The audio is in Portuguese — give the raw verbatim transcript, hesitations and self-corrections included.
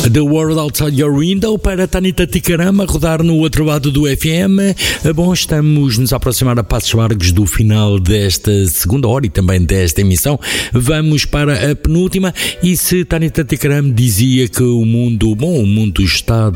The World Outside Your Window para Tanita Ticarama rodar no outro lado do F M. Bom, estamos nos a aproximar a passos largos do final desta segunda hora e também desta emissão. Vamos para a penúltima. E se Tanita Ticarama dizia que o mundo, bom, o mundo está